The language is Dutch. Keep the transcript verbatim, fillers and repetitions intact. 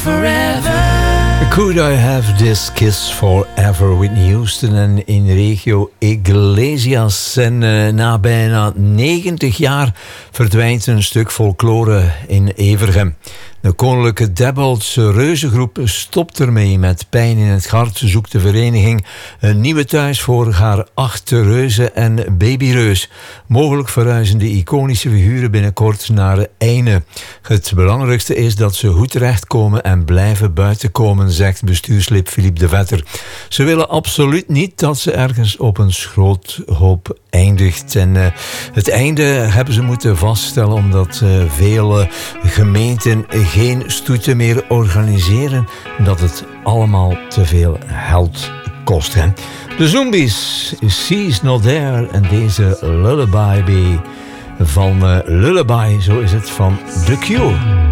Could I Have This Kiss Forever, Whitney Houston en Enrique Iglesias. En uh, na bijna negentig jaar verdwijnt een stuk folklore in Evergem. De Koninklijke Debboldse Reuzengroep stopt ermee. Met pijn in het hart zoekt de vereniging een nieuwe thuis voor haar acht reuzen en babyreus. Mogelijk verhuizen de iconische figuren binnenkort naar Eyne. Het belangrijkste is dat ze goed terechtkomen en blijven buiten komen, zegt bestuurslid Philippe de Vetter. Ze willen absoluut niet dat ze ergens op een schroothoop eindigt. En uh, het einde hebben ze moeten vaststellen omdat uh, veel uh, gemeenten geen stoeten meer organiseren, dat het allemaal te veel geld kost. Hè? De Zombies, She's Not There, en deze Lullaby van uh, Lullaby, zo is het, van The Cure.